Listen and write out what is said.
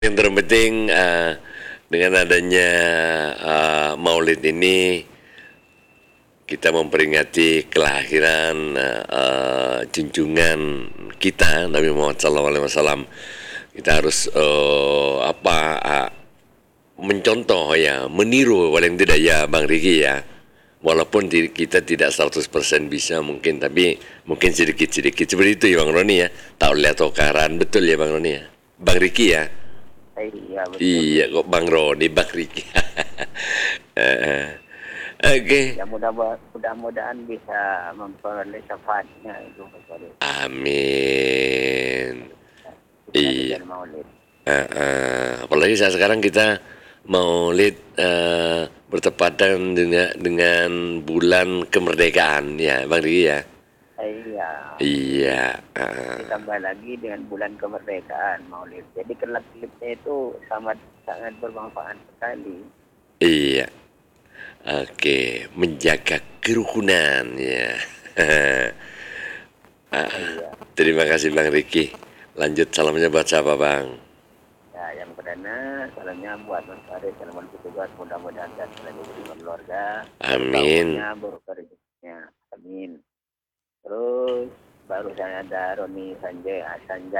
Yang terpenting dengan adanya Maulid ini kita memperingati kelahiran junjungan kita Nabi Muhammad SAW. Kita harus mencontoh ya, meniru paling tidak ya Bang Riki ya. Walaupun kita tidak 100% bisa mungkin, tapi mungkin sedikit-sedikit seperti itu ya Bang Roni ya. Tak lihat tokaran betul ya Bang Roni ya. Bang Riki ya. Iya betul. Iya kok Bang Roni, Bang Riki. Oke. Ya mudah-mudahan bisa memperoleh syafaatnya itu kepada Amin. kita Iya. dengan Maulid. Apalagi saat sekarang kita Maulid bertepatan dengan bulan kemerdekaan ya Bang Riki ya. Iya. Iya. Ditambah lagi dengan bulan kemerdekaan Maulid. Jadi kelip-kelipnya itu sangat bermanfaat sekali. Iya. Oke, menjaga kerukunan ya. Iya. Terima kasih Bang Riki. Lanjut salamnya buat siapa Bang? Ya, yang pertama salamnya buat Mas Farid, selamat bertugas, mudah-mudahan sehat selalu bersama keluarga, Amin. tahunnya berkah rezekinya, amin. Terus baru saya ada Roni Sanjay